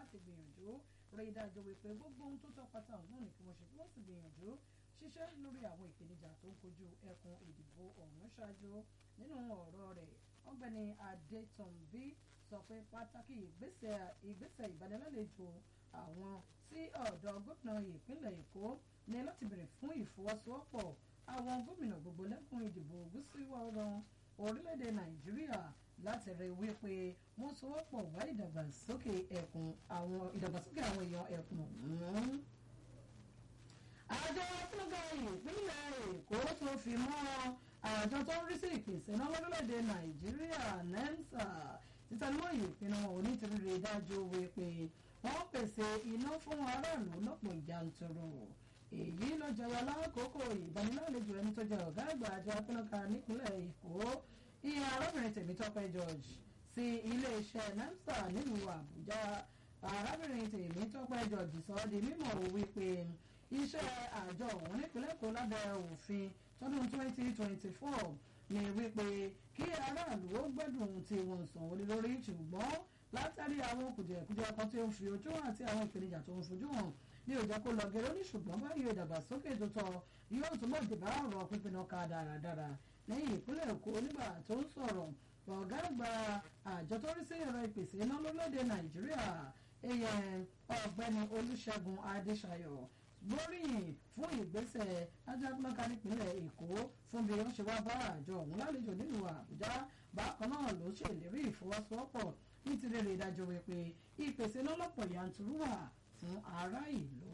láti gbìyànjú rí i dájú wípé gbogbo ohun tó tọ́pátá òun náà ni kí wọ́n ṣe kí wọ́n sì gbìyànjú ṣiṣẹ́ lórí àwọn ìpèníjà tó ń kojú ẹkùn ìdìbò ọ̀hún ṣáájú. Nínú ọ̀rọ̀ rẹ̀ ọ̀gbẹ́ni Adétọ̀nbí sọ pé pàtàkì ìgbésẹ̀ ìbanilálejò àwọn sí ọ̀dọ̀ gómìnà ìpínlẹ̀ Èkó ní láti bèrè fún ìfọwọ́sowọ́pọ̀ àwọn gómìnà gbogbo lẹ́kùn ìdìbò gúúsù ìwọ̀ oòrùn orílẹ̀-èdè Nàìjíríà láti rí wípé wọ́n sowọ́pọ̀ wá ìdàgbàsókè àwọn èèyàn ẹkùn ọ̀hún. Àjọ fúnga ìpínlẹ̀ Èkó tó fi mọ́ àjọ tó ń rí sí ìpèsè iná lórílẹ̀-èdè Nàìjíríà NEMSA títẹnumọ́ ìpinnu wọn ò ní ti rí i dájú wípé wọ́n pèsè iná fún aráàlú lọ́pọ̀ ìjànturu. Èyí ló jẹyọ lákòókò ìbanilálejò ẹni tó jẹ ọ̀gá àgbà àjọ fúnga nípínlẹ̀ Èkó ìyẹn arábìnrin Tèmítọ́pẹ́ George sí iléeṣẹ́ NEMSA nílùú Àbújá. Arábìnrin Tèmítọ́pẹ́ George sọ di mímọ̀ wípé iṣẹ́ àjọ òun nípínlẹ̀ Èkó lábẹ́ òfin tọdún 2024 ní wípé kí aráàlú ó gbẹ́dùn tí wọ́n sanwó lé lórí, ṣùgbọ́n látàrí àwọn kùdìẹ̀kudiẹ kan tí ó ń fi ojú hàn àti àwọn ìpèníjà tó ń fojú hàn ní ó jẹ́ kó lọ gẹ́rẹ́ ní, ṣùgbọ́n báyìí ìdàgbàsókè tó tọ́ yóò túbọ̀ dìbà ọ̀rọ̀ pínpín ọkà dáradára. Lẹ́yìn ìpínlẹ̀ Èkó nígbà tó ń sọ̀rọ̀ ọ̀gá àgbà àjọ tó rí sí ẹ̀rọ ìpèsè iná lórílẹ̀-èdè Nàìjíríà ọ̀gbẹ́ni Olúṣẹ́gun Adéṣayọ̀ gbóríyìn fún ìgbésẹ̀ ajágbọ́nká nípínlẹ̀ Èkó fún bí wọ́n ṣe wá bá àjọ ọ̀hún lálejò nílùú Àbújá. Bákan náà ló ṣèlérí ìfọwọ́sowọ́pọ̀ ní ti rere ìdájọ́ wípé ìpèsè lọ́lọ́pọ̀ yanturu wà fún ará ìlú.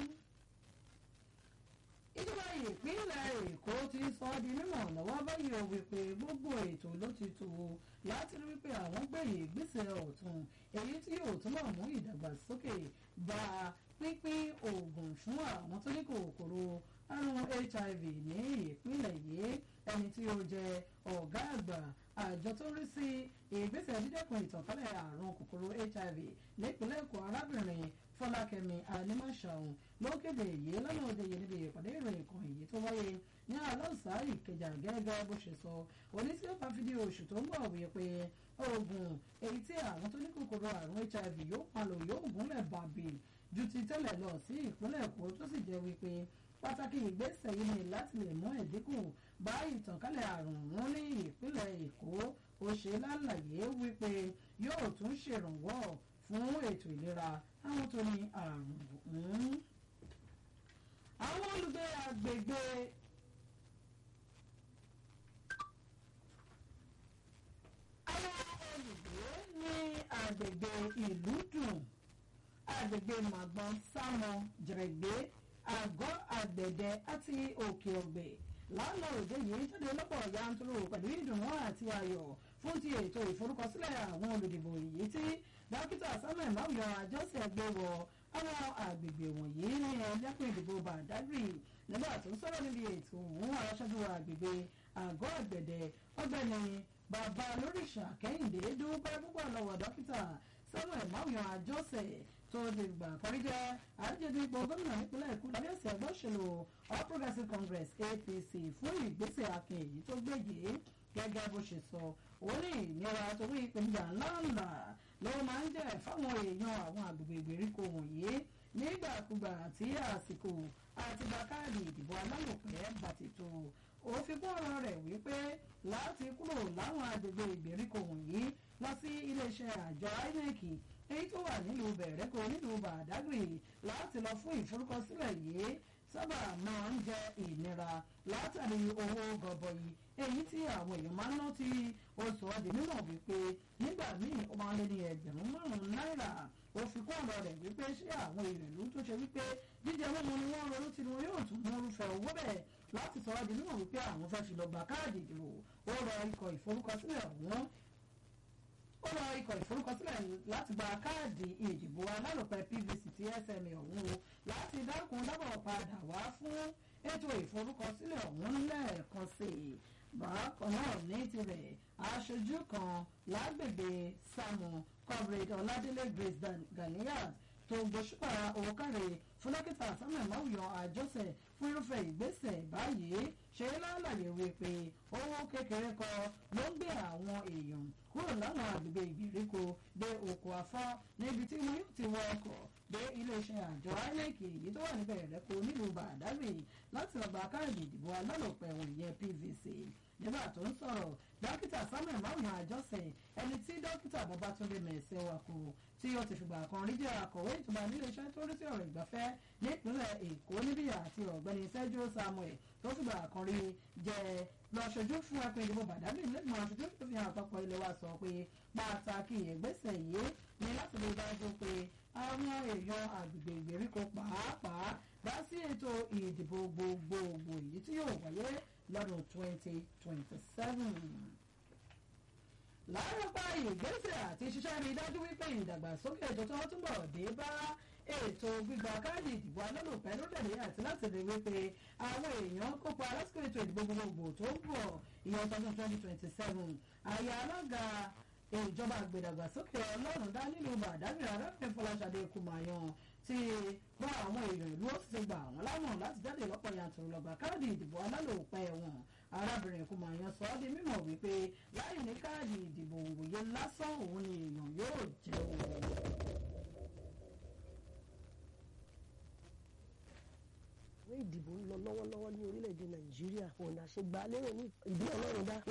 Ìjọba ìpínlẹ̀ Èkó ti sọ ọ́ di mímọ̀ lọ́wọ́ báyìí ó wípé gbogbo ètò ló ti tò láti rí wípé àwọn gbẹ̀yìn ìgbésẹ̀ ọ̀tun èyí tí yóò túnbọ̀ mú ìdàgbàsókè bá pínpín oògùn fún àwọn tó ní kòkòrò àrùn HIV ní ìpínlẹ̀ yìí. Ẹni tí ó jẹ ọ̀gá àgbà àjọ tó rí sí ìgbésẹ̀ dídẹ́kun ìtànkálẹ̀ àrùn kòkòrò HIV nípínlẹ̀ Èkó arábìnrin Fọlákẹ́mi Anímọ̀ṣàun ló kéde èyí lọ́nà òde yìí níbi ìpàdé ìròyìn kan èyí tó wáyé ní Aláùsá Ìkẹjà gẹ́gẹ́ bó ṣe sọ. Òní tí ó bá fi di oṣù tó ń bọ̀ wípé oògùn èyí tí àwọn tó ní kòkòrò àrùn HIV yóò palò yóò gúnlẹ̀ bàbí ju ti tẹ́lẹ̀ lọ sí ìpínlẹ̀ Èkó, tó sì jẹ́ wípé pàtàkì ìgbésẹ̀ yìí ni láti lè mú ẹ̀dínkù bá ìtànkálẹ̀ àrùn ọ̀hún ní ìpínlẹ̀ Èkó. Ó ṣe lálàyé wípé yóò tún ṣèrànwọ́ fún ètò ìlera àwọn tó ní àrùn ọ̀hún. Àwọn olùgbé agbègbè ní agbègbè ìlú dùn, agbègbè Màgbọ́n, Sámọ, Jẹ̀rẹ̀gbé, Àgọ́ Àgbẹ̀dẹ àti Òkè Ọ̀gbẹ̀ lánàá òde yìí jáde lọ́pọ̀ yanturu pẹ̀lú ìdùnnú àti ayọ̀ fún ti ètò ìforúkọsílẹ̀ àwọn olùdìbò èyí tí dókítà Samuel Mawuyan Àjọṣe gbé wọ àwọn agbègbè wọ̀nyí ní ẹlẹ́kùn ìdìbò Badagry. Nígbà tó ń sọ̀rọ̀ níbi ètò òun aṣáájú agbègbè Àgọ́ Àgbẹ̀dẹ ọ̀gbẹ́ni Bàbá Lóríṣà Kẹ́hìndé dúpẹ́ púpọ̀ lọ́wọ́ dókítà Samuel Mawuyan Àjọṣe tó ti gbà kọrí jẹ́ àdíjẹ́dú ipò gómìnà nípínlẹ̀ Èkó lábẹ́ ẹ̀sẹ̀ ẹgbẹ́ òṣèlú All Progressives Congress APC fún ìgbésẹ̀ akin èyí tó gbèjì. Gẹ́gẹ́ bó ṣe sọ, ó ní ìnira torí ìpèníjà ńláńlá ló máa ń jẹ́ fáwọn èèyàn àwọn agbègbè ìgbèríko wọ̀nyí nígbàkúgbà tí àsìkò àti gba káàdì ìdìbò alálòpẹ́ bàtìtò. Ó fi kún ọ̀rọ̀ rẹ̀ wípé láti kúrò láwọn agbègbè ìgbèríko wọ̀nyí lọ sí iléeṣẹ́ àjọ INEC èyí tó wà nílùú Bẹ̀rẹ̀kọ nílùú Badagry láti lọ fún ìforúkọsílẹ̀ yìí sábà máa ń jẹ ìnira látàrí owó gọbọi èyí tí àwọn èèyàn máa ń ná tí ó sọ ọ́ di mímọ̀ wípé nígbà míì ó máa ń lé ní ẹgbẹ̀rún márùn-ún náírà. Ó fi kún ọ̀rọ̀ rẹ̀ wípé ṣé àwọn ìrìnlú tó ṣe wípé jíjẹ mímu ni wọ́n ronú tí wọn yóò tún mú irúfẹ́ owó bẹ́ẹ̀ láti sọ ọ́ di mímọ̀ wípé àwọn fẹ́ fi lọ gba káàdì ìdìbò. Ó rọ ikọ̀ ìforúkọsílẹ̀ láti gba káàdì ìdìbò alálòpẹ́ PVC tí SMA ọ̀hún láti dákun dábọ̀ padà wá fún ètò ìforúkọsílẹ̀ ọ̀hún lẹ́ẹ̀kan sí i. Bákan náà ní tirẹ̀ aṣojú kan lágbègbè Sámọ Comrade Ọládélé Grace Ganiyat tó gbóṣùpá òkàrè fún dókítà Samuel Mawuyan Àjọṣe fún irúfẹ́ ìgbésẹ̀ báyìí ṣe lálàyé wípé owó kékeré kan ló ń gbé àwọn èèyàn kúrò láwọn àgbègbè ìgbèríko dé oko afọ́ níbi tí wọn yóò ti wọ ọkọ̀ dé iléeṣẹ́ àjọ INEC èyí tó wà níbẹ̀ rẹ́kọ̀ nílùú Badagry láti lọ gba káàdì ìdìbò alálòpẹ̀ ẹ̀wọ̀n ìyẹn PVC nígbà tó ń sọ̀rọ̀ dókítà Samuel Mawuyan Àjọṣe ẹni tí dókítà Babátúndé Mẹ̀sẹ̀wàkù tí ó ti fìgbà kan rí jẹ́ akọ̀wé ìjọba níléeṣẹ́ tó rí sí ọ̀rọ̀ ìgbafẹ́ nípínlẹ̀ Èkó níbíyà àti ọ̀gbẹ́ni Sẹ́jú Samuel tó fìgbà kan rí jẹ́ lọ́ṣojú fún ẹkùn ìdìbò Badagry lẹ́gbọ̀n aṣojú tó fi hàn àpapọ̀ ilé wa sọ pé pàtàkì ìgbésẹ̀ yìí ni láti lè dájú pé àwọn èèyàn àgbègbè ìgbèríko pàápàá dá sí ètò ìdìbò gbogbogbò èyí tí yóò wáyé lọ́dún 2027. Lárúbá ìgbésẹ̀ àti ṣiṣẹ́ rí dájú wípé ìdàgbàsókè ètò tó túbọ̀ dé bá ètò gbígba káàdì ìdìbò alálòpẹ́ lórílẹ̀-èdè àti láti rí wípé àwọn èèyàn kópa lásìkò ètò ìdìbò gbogbogbò tó ń bọ̀ ìyẹn ọdún 2027. àyà alága ìjọba àgbèdàgbàsókè ọlọ́run dá nílùú Badagry arábìnrin Fọláṣadé Kúmáyàn ti gba àwọn èèyàn ìlú ó sì ti gbà wọ́n láwọn láti jáde lọ́pọ̀ yanturu lọ́gbà káàdì ìdìbò alálòpẹ́ wọn. arábìnrin Kúmáyàn sọ ọ́ di mímọ̀ wípé láì ní káàdì ìdìbò òwòye lásán òun ni èèyàn yóò jẹ́ òun. ìdìbò ń lọ lọ́wọ́lọ́wọ́ ní orílẹ̀-èdè Nàìjíríà òun àṣegbà lérò ní ìdí ọlọ́run dá